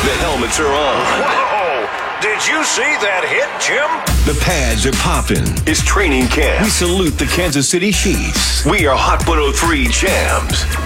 The helmets are on. Whoa! Did you see that hit, Jim? The pads are popping. It's training camp. We salute the Kansas City Chiefs. We are Hot 103 Jams.